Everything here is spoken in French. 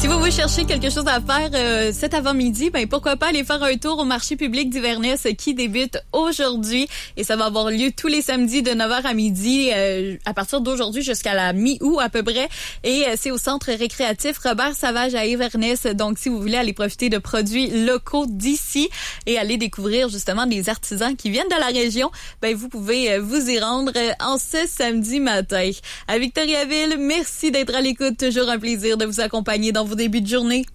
Si vous cherchez quelque chose à faire cet avant-midi, ben pourquoi pas aller faire un tour au marché public d'Iverness qui débute aujourd'hui et ça va avoir lieu tous les samedis de 9h à midi à partir d'aujourd'hui jusqu'à la mi-août à peu près et c'est au centre récréatif Robert Savage à Inverness. Donc si vous voulez aller profiter de produits locaux d'ici et aller découvrir justement des artisans qui viennent de la région, ben vous pouvez vous y rendre en ce samedi matin. À Victoriaville, merci d'être à l'écoute, toujours un plaisir de vous accompagner dans vos débuts de journée.